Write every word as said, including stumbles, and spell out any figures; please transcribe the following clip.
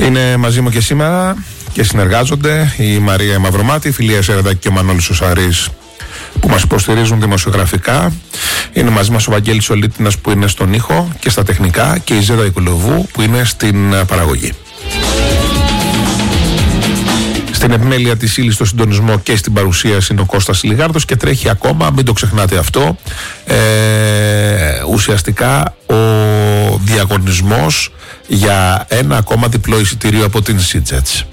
Είναι μαζί μου και σήμερα και συνεργάζονται η Μαρία Μαυρομάτη, η Φιλία Σερεδάκη και ο Μανώλης ο Σαρής, που μας υποστηρίζουν δημοσιογραφικά. Είναι μαζί μας ο Βαγγέλης Ολίτινας που είναι στον ήχο και στα τεχνικά, και η Ζέτα Οικουλοβού που είναι στην παραγωγή. Στην επιμέλεια της ύλης, στο συντονισμό και στην παρουσίαση είναι ο Κώστας Λιγάρδος, και τρέχει ακόμα, μην το ξεχνάτε αυτό, ε, ουσιαστικά ο διαγωνισμός για ένα ακόμα διπλό εισιτήριο από την Sea Jets.